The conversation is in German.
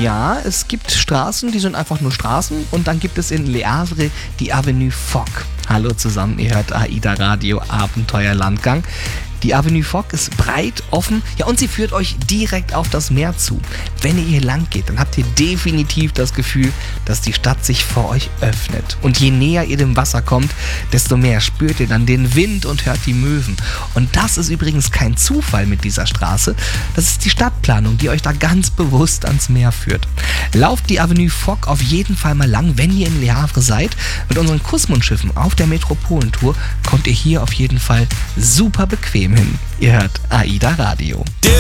Ja, es gibt Straßen, die sind einfach nur Straßen und dann gibt es in Le Havre die Avenue Foch. Hallo zusammen, ihr hört AIDA Radio Abenteuerlandgang. Die Avenue Foch ist breit, offen, ja, und sie führt euch direkt auf das Meer zu. Wenn ihr hier lang geht, dann habt ihr definitiv das Gefühl, dass die Stadt sich vor euch öffnet. Und je näher ihr dem Wasser kommt, desto mehr spürt ihr dann den Wind und hört die Möwen. Und das ist übrigens kein Zufall mit dieser Straße. Das ist die Stadtplanung, die euch da ganz bewusst ans Meer führt. Lauft die Avenue Foch auf jeden Fall mal lang, wenn ihr in Le Havre seid. Mit unseren Kussmundschiffen auf der Metropolentour kommt ihr hier auf jeden Fall super bequem hin. Ihr hört AIDA Radio.